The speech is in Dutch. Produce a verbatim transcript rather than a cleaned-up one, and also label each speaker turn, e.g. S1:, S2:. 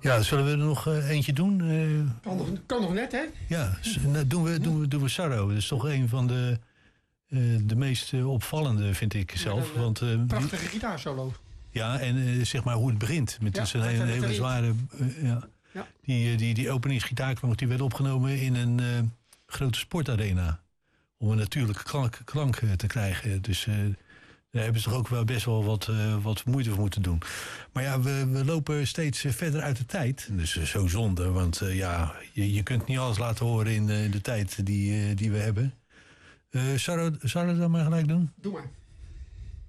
S1: Ja, zullen we er nog uh, eentje doen? Uh,
S2: kan, nog, kan nog net, hè?
S1: Ja, nou, doen we, doen we, doen we Sarro. Dat is toch een van de, uh, de meest uh, opvallende, vind ik zelf.
S2: Ja, een,
S1: want, uh,
S2: prachtige gitaarsolo.
S1: Ja, en uh, zeg maar hoe het begint. Met ja, een hele, hele zware... Uh, ja. Ja. Die, die, die openingsgitaarklank die werd opgenomen in een uh, grote sportarena. Om een natuurlijke klank, klank uh, te krijgen. Dus uh, daar hebben ze toch ook wel best wel wat, uh, wat moeite voor moeten doen. Maar ja, we, we lopen steeds verder uit de tijd. Dus uh, zo zonde, want uh, ja, je, je kunt niet alles laten horen in uh, de tijd die, uh, die we hebben. Uh, Sarah, Sarah dan maar gelijk doen?
S2: Doe maar.